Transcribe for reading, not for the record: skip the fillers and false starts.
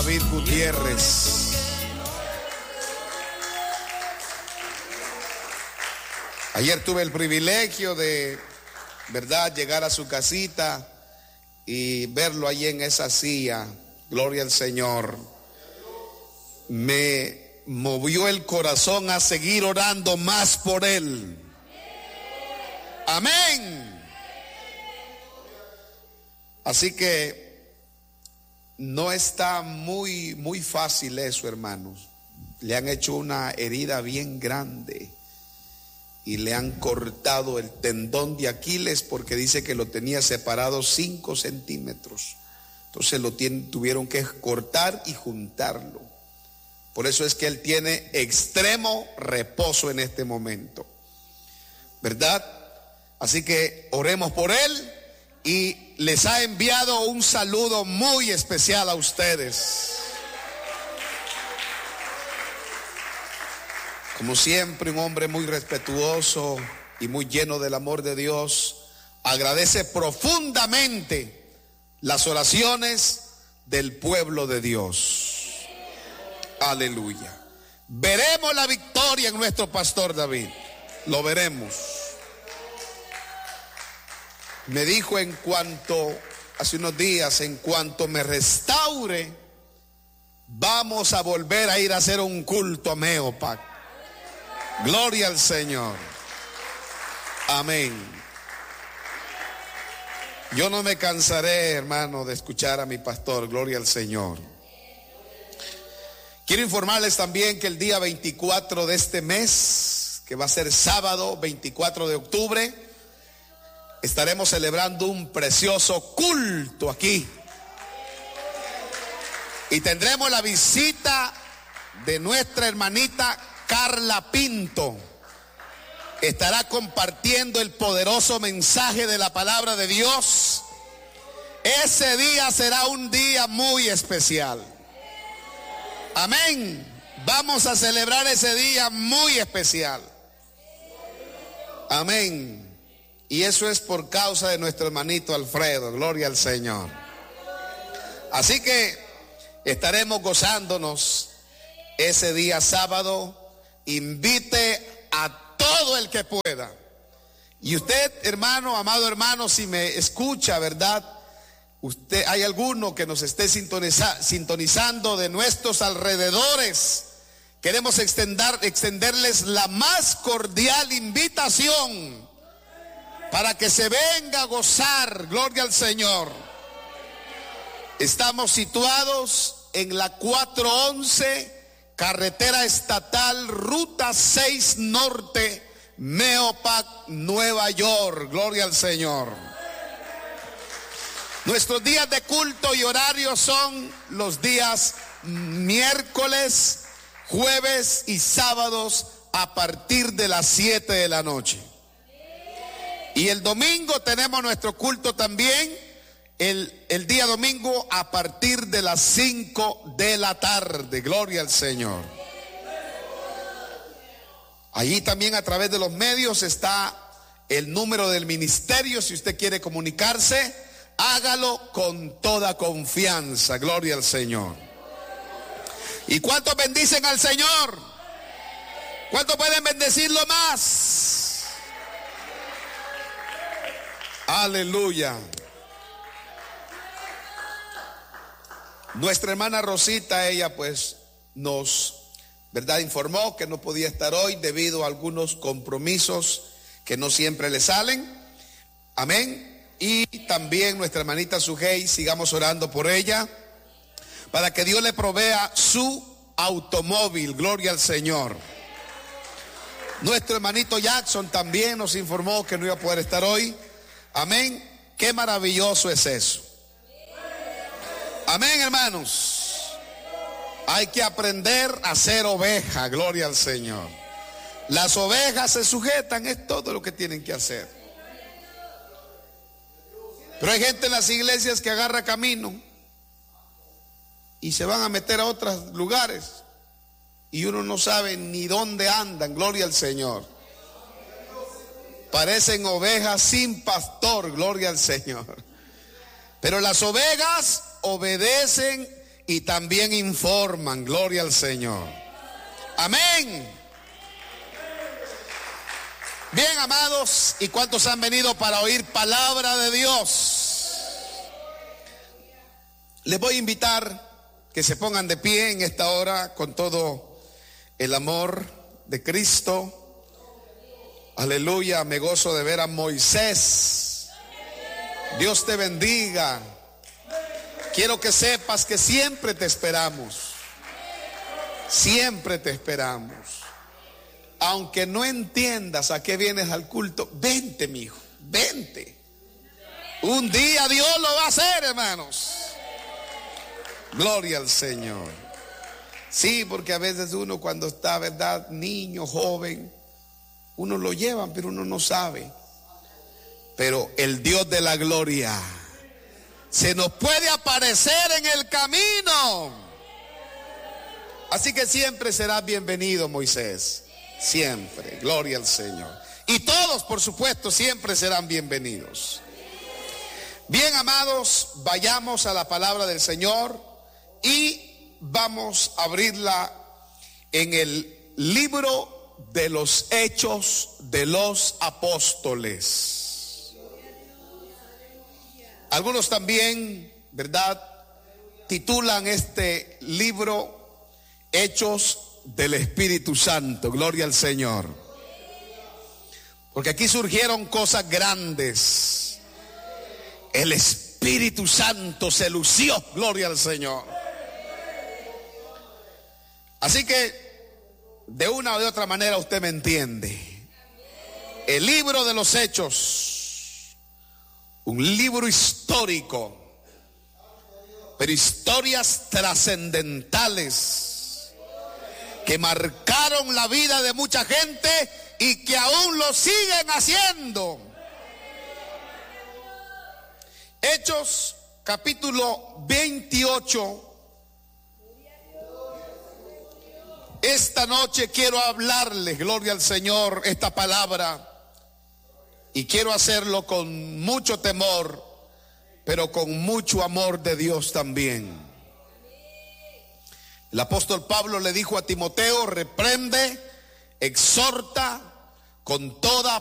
David Gutiérrez. Ayer tuve el privilegio de, ¿verdad?, llegar a su casita y verlo allí en esa silla. Gloria al Señor. Me movió el corazón a seguir orando más por él. Amén. Así que no está muy fácil eso, hermanos. Le han hecho una herida bien grande y le han cortado el tendón de Aquiles, porque dice que lo tenía separado 5 centímetros. Entonces tuvieron que cortar y juntarlo. Por eso es que él tiene extremo reposo en este momento, ¿verdad? Así que oremos por él y les ha enviado un saludo muy especial a ustedes. Como siempre, un hombre muy respetuoso y muy lleno del amor de Dios. Agradece profundamente las oraciones del pueblo de Dios. Aleluya. Veremos la victoria en nuestro pastor David. Lo veremos. Me dijo hace unos días, en cuanto me restaure, vamos a volver a ir a hacer un culto a Meopac. Gloria al Señor. Amén. Yo no me cansaré, hermano, de escuchar a mi pastor. Gloria al Señor. Quiero informarles también que el día 24 de este mes, que va a ser sábado 24 de octubre, estaremos celebrando un precioso culto aquí. Y tendremos la visita de nuestra hermanita Carla Pinto. Estará compartiendo el poderoso mensaje de la palabra de Dios. Ese día será un día muy especial. Amén. Vamos a celebrar ese día muy especial. Amén. Y eso es por causa de nuestro hermanito Alfredo. Gloria al Señor. Así que estaremos gozándonos ese día sábado. Invite a todo el que pueda. Y usted, hermano, amado hermano, si me escucha, ¿verdad? Usted, hay alguno que nos esté sintonizando de nuestros alrededores. Queremos extenderles la más cordial invitación para que se venga a gozar. Gloria al Señor. Estamos situados en la 411 Carretera Estatal, Ruta 6 Norte, Meopac, Nueva York. Gloria al Señor. Nuestros días de culto y horario son los días miércoles, jueves y sábados a partir de las 7 de la noche. Y el domingo tenemos nuestro culto también. El día domingo a partir de las 5 de la tarde. Gloria al Señor. Allí también a través de los medios está el número del ministerio. Si usted quiere comunicarse, hágalo con toda confianza. Gloria al Señor. ¿Y cuántos bendicen al Señor? ¿Cuántos pueden bendecirlo más? Aleluya. Nuestra hermana Rosita, ella pues nos, ¿verdad?, informó que no podía estar hoy debido a algunos compromisos que no siempre le salen. Amén. Y también nuestra hermanita Sujei, sigamos orando por ella para que Dios le provea su automóvil. Gloria al Señor. Nuestro hermanito Jackson también nos informó que no iba a poder estar hoy. Amén. Qué maravilloso es eso. Amén, hermanos. Hay que aprender a ser oveja. Gloria al Señor. Las ovejas se sujetan, es todo lo que tienen que hacer. Pero hay gente en las iglesias que agarra camino y se van a meter a otros lugares y uno no sabe ni dónde andan. Gloria al Señor. Parecen ovejas sin pastor. Gloria al Señor. Pero las ovejas obedecen y también informan. Gloria al Señor. Amén. Bien, amados, ¿y cuántos han venido para oír palabra de Dios? Les voy a invitar que se pongan de pie en esta hora con todo el amor de Cristo. Aleluya, me gozo de ver a Moisés. Dios te bendiga. Quiero que sepas que siempre te esperamos. Siempre te esperamos. Aunque no entiendas a qué vienes al culto, vente, mi hijo, vente. Un día Dios lo va a hacer, hermanos. Gloria al Señor. Sí, porque a veces uno cuando está, ¿verdad?, niño, joven, uno lo lleva, pero uno no sabe. Pero el Dios de la gloria se nos puede aparecer en el camino. Así que siempre serás bienvenido, Moisés. Siempre, gloria al Señor. Y todos, por supuesto, siempre serán bienvenidos. Bien, amados, vayamos a la palabra del Señor y vamos a abrirla en el libro de los Hechos de los Apóstoles. Algunos también, ¿verdad?, titulan este libro Hechos del Espíritu Santo. Gloria al Señor. Porque aquí surgieron cosas grandes. El Espíritu Santo se lució. Gloria al Señor. Así que de una o de otra manera usted me entiende. El libro de los Hechos, un libro histórico, pero historias trascendentales que marcaron la vida de mucha gente y que aún lo siguen haciendo. Hechos capítulo 28. Esta noche quiero hablarles, gloria al Señor, esta palabra, y quiero hacerlo con mucho temor, pero con mucho amor de Dios también. El apóstol Pablo le dijo a Timoteo: reprende, exhorta con toda